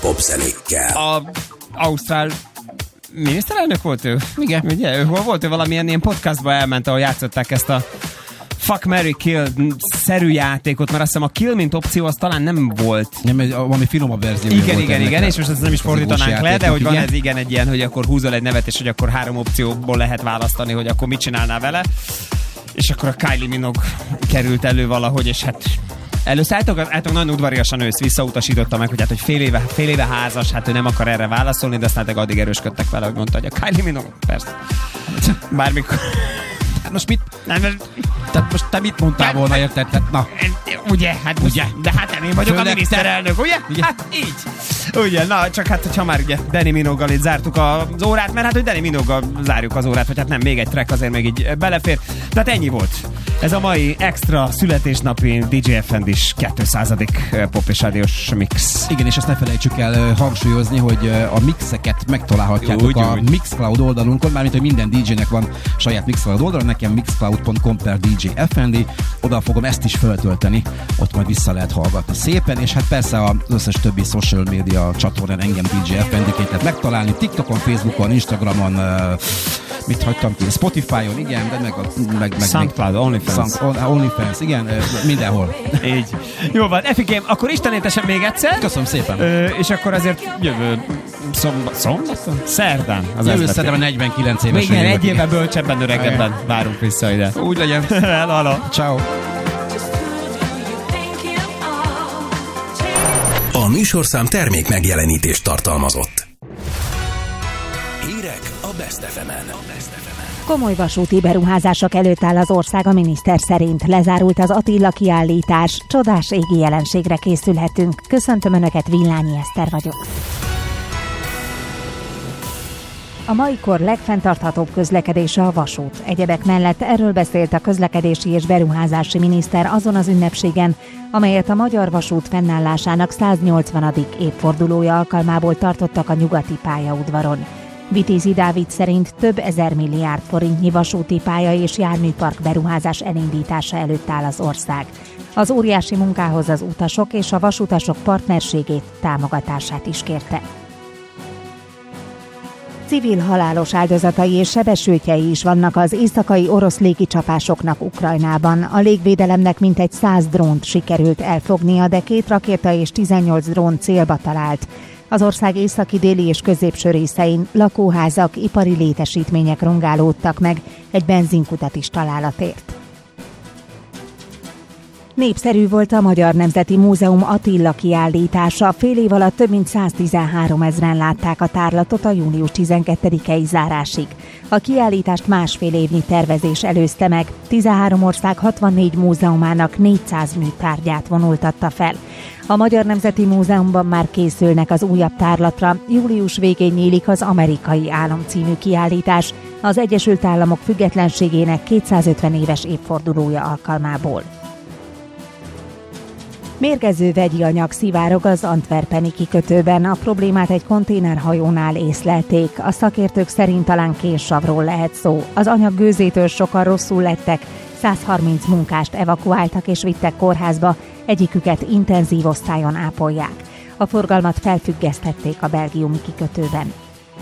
popzenékkel. A ausztrál miniszterelnök volt ő? Igen. Ugye? Ő hol volt? Ő valamilyen ilyen podcastba elment, ahol játszották ezt a Fuck, Marry, Kill szerű játékot, mert azt hiszem a Kill mint opció az talán nem volt. Nem, valami finomabb verzió. Igen, és most ezt nem is fordítanánk le, de hogy van ez igen egy ilyen, hogy akkor húzol egy nevet, és hogy akkor 3 opcióból lehet választani, hogy akkor mit csinálnál vele. És akkor a Kylie Minogue került elő valahogy, és hát először álltok nagyon udvariasan visszautasította meg, hogy hát, hogy fél éve házas, hát ő nem akar erre válaszolni, de aztán addig erősködtek vele, hogy mondta, hogy a Kylie Minogue, persze. Bármikor. Most mit? Tehát most te mit mondtál volna, érted? Na. Ugye? De hát nem én vagyok a miniszterelnök, ugye? Hát így. Ugye, na, csak hát, hogyha már ugye Danny Minogue-gal itt zártuk az órát, mert hát, hogy Danny Minogue-gal zárjuk az órát, vagy hát nem, még egy track azért még így belefér. Tehát ennyi volt. Ez a mai extra születésnapi DJ FND-s 200. pop és rádiós mix. Igen, és azt ne felejtsük el hangsúlyozni, hogy a mixeket megtalálhatjátok a Mixcloud oldalunkon, mármint, hogy minden DJ-nek van saját Mixcloud oldalon, nekem mixcloud.com/DJ FND, oda fogom ezt is feltölteni, ott majd vissza lehet hallgatni szépen, és hát persze az összes többi social media csatornán engem DJ FND-ként lehet megtalálni, TikTokon, Facebookon, Instagramon, mit hagytam ki, Spotify-on, igen, de meg SoundCloud, OnlyFans, igen, mindenhol. Így. Jó van, Efikém, akkor istenétesen még egyszer. Köszönöm szépen. És akkor azért jövő szerdán. Jövő szerdán 49 éves. Még egy évvel bölcsebben, öregebben várunk vissza ide. Úgy legyen. Hello. Ciao. A műsorszám termék megjelenítést tartalmazott. Hírek a Best FM-en. Komoly vasúti beruházások előtt áll az ország a miniszter szerint. Lezárult az Attila kiállítás. Csodás égi jelenségre készülhetünk. Köszöntöm Önöket, Villányi Eszter vagyok. A mai kor legfenntarthatóbb közlekedése a vasút. Egyebek mellett erről beszélt a közlekedési és beruházási miniszter azon az ünnepségen, amelyet a Magyar Vasút fennállásának 180. évfordulója alkalmából tartottak a nyugati pályaudvaron. Vitézi Dávid szerint több 1000 milliárd forintnyi vasúti pálya és járműpark beruházás elindítása előtt áll az ország. Az óriási munkához az utasok és a vasutasok partnerségét, támogatását is kérte. Civil halálos áldozatai és sebesültjei is vannak az éjszakai orosz légicsapásoknak Ukrajnában. A légvédelemnek mintegy 100 drónt sikerült elfognia, de 2 rakéta és 18 drón célba talált. Az ország északi, déli és középső részein lakóházak, ipari létesítmények rongálódtak meg, egy benzinkutat is találat ért. Népszerű volt a Magyar Nemzeti Múzeum Attila kiállítása. Fél év alatt több mint 113 000-en látták a tárlatot a június 12-i zárásig. A kiállítást másfél évnyi tervezés előzte meg. 13 ország 64 múzeumának 400 műtárgyát vonultatta fel. A Magyar Nemzeti Múzeumban már készülnek az újabb tárlatra. Július végén nyílik az Amerikai Álom című kiállítás, az Egyesült Államok függetlenségének 250 éves évfordulója alkalmából. Mérgező vegyi anyag szivárog az antwerpeni kikötőben. A problémát egy konténerhajónál észlelték. A szakértők szerint talán késsavról lehet szó. Az anyag gőzétől sokan rosszul lettek, 130 munkást evakuáltak és vittek kórházba, egyiküket intenzív osztályon ápolják. A forgalmat felfüggesztették a belgiumi kikötőben.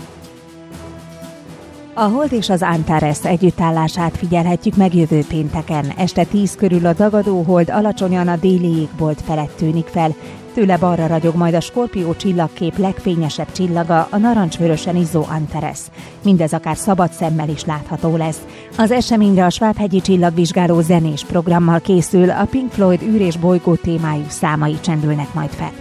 A Hold és az Antares együttállását figyelhetjük meg jövő pénteken. Este 10 körül a dagadó hold alacsonyan a déli égbolt felett tűnik fel. Tőle balra ragyog majd a Skorpió csillagkép legfényesebb csillaga, a narancsvörösen izzó Antares. Mindez akár szabad szemmel is látható lesz. Az eseményre a Svábhegyi csillagvizsgáló zenés programmal készül, a Pink Floyd űr és bolygó témájú számai csendülnek majd fel.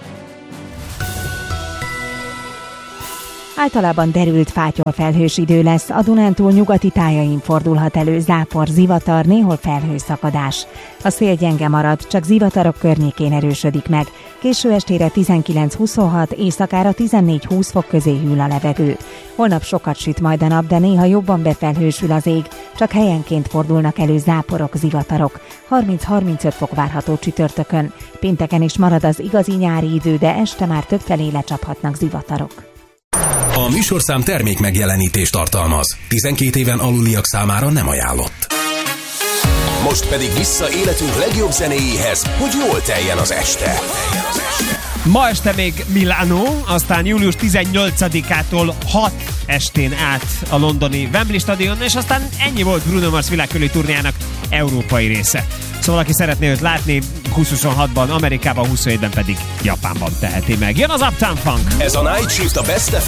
Általában derült fátyolfelhős idő lesz, a Dunántúl nyugati tájain fordulhat elő zápor, zivatar, néhol felhőszakadás. A szél gyenge marad, csak zivatarok környékén erősödik meg. Késő estére 19-26, éjszakára 14-20 fok közé hűl a levegő. Holnap sokat süt majd a nap, de néha jobban befelhősül az ég, csak helyenként fordulnak elő záporok, zivatarok. 30-35 fok várható csütörtökön. Pénteken is marad az igazi nyári idő, de este már többfelé lecsaphatnak zivatarok. A műsorszám termék megjelenítést tartalmaz. 12 éven aluliak számára nem ajánlott. Most pedig vissza életünk legjobb zenéjéhez, hogy jól teljen az este. Ma este még Milánó, aztán július 18-ától 6 estén át a londoni Wembley stadion, és aztán ennyi volt Bruno Mars világkörüli turnéjának európai része. Szóval aki szeretné őt látni, 2026-ban Amerikában, 27-ben pedig Japánban teheti meg. Jön az Uptown Funk! Ez a Night Shift a Best